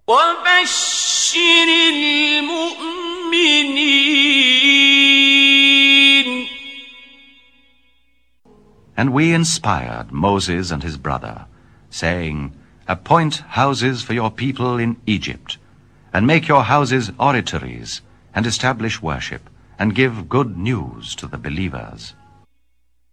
وبشر المؤمنين. And we inspired Moses and his brother, saying, Appoint houses for your people in Egypt, and make your houses oratories, and establish worship, and give good news to the believers.